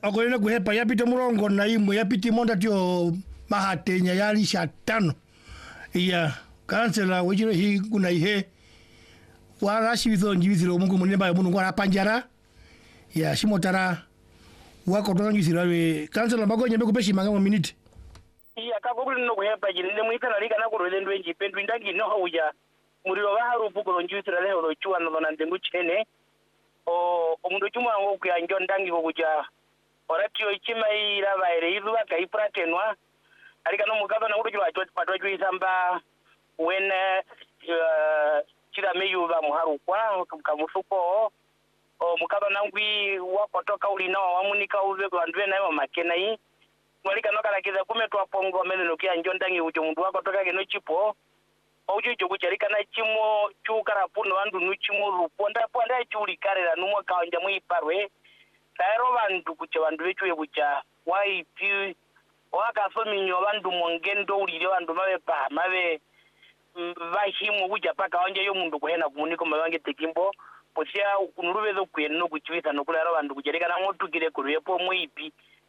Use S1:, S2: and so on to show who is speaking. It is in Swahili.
S1: akoena kuhepa yapita murongo na imwe yapita monda tio mahatenya yali shatano iya kansela wejiro hi kuna ihe warashi bitho njibithiro mungu munemba mungu ngora panjara ya shimotara wako tona njibithiro we kansela magonye bekupeshi manga minute
S2: iya kakubuli no kuhepa jinde muitana lika na kurole ndwenji pendu ndangi no hauja muriro baharu buko njibithiro leho lo chuwa no na ndengu chene omundu chuma ngo kuyanjo ndangi ko kuja oratio ichima ira baire izuba kaipratenwa alika no mukaba na urujo atwa isamba when chira meyuba muharukwa kamufuko mukaba nangwi wakotoka ulina wamunika uve bandwe nayo makena yi mwalika nokala kiza kumetwa pongo meneno kya njondangi ujo mundu wakotoka keno chipo ojo kucharika na chimo chukara puno andu nuchimo ruponda ponda chuli karera numwe kaonja muiparwe kaero bandu kucha bandu bechuye kucha waipi wakasominyo bandu mongendo ulile bandu mabe vahimu kuja paka wanje yo mundu kuhena kumuniko mabange tekimbo posia kunurubezo kweno kuchwita nokulera bandu kujereka na motukire kurepo muipi